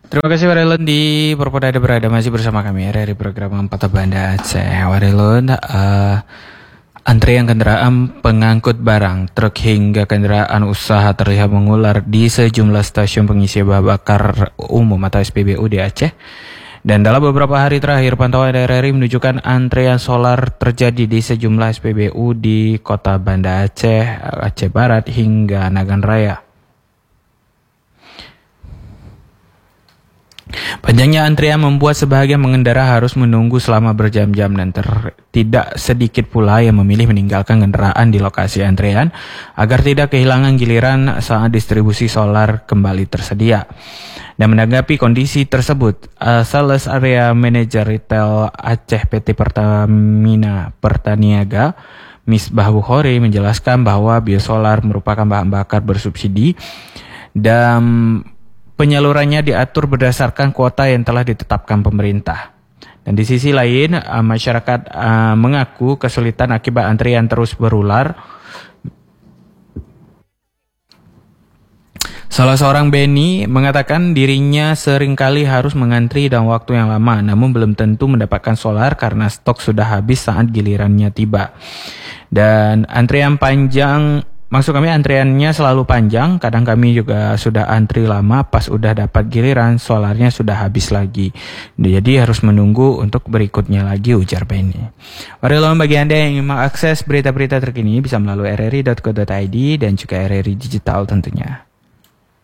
Terima kasih Warilun di berada masih bersama kami dari program Kota Banda Aceh. Warilun, antrian kendaraan pengangkut barang, truk hingga kendaraan usaha terlihat mengular di sejumlah stasiun pengisi bahan bakar umum atau SPBU di Aceh. Dan dalam beberapa hari terakhir, pantauan RRI menunjukkan antrean solar terjadi di sejumlah SPBU di Kota Banda Aceh, Aceh Barat hingga Nagan Raya. Panjangnya antrian membuat sebagian pengendara harus menunggu selama berjam-jam dan tidak sedikit pula yang memilih meninggalkan kendaraan di lokasi antrian agar tidak kehilangan giliran saat distribusi solar kembali tersedia. Dan menanggapi kondisi tersebut, Sales Area Manager Retail Aceh PT Pertamina Pertaniaga, Misbah Bukhori menjelaskan bahwa biosolar merupakan bahan bakar bersubsidi dan penyalurannya diatur berdasarkan kuota yang telah ditetapkan pemerintah. Dan di sisi lain, masyarakat mengaku kesulitan akibat antrian terus berular. Salah seorang Beni mengatakan dirinya seringkali harus mengantri dalam waktu yang lama, namun belum tentu mendapatkan solar karena stok sudah habis saat gilirannya tiba. Dan antriannya selalu panjang, kadang kami juga sudah antri lama, pas udah dapat giliran, solarnya sudah habis lagi. Jadi harus menunggu untuk berikutnya lagi, ujar Benny. Warilun, bagi Anda yang ingin mengakses berita-berita terkini bisa melalui rri.co.id dan juga RRI Digital tentunya.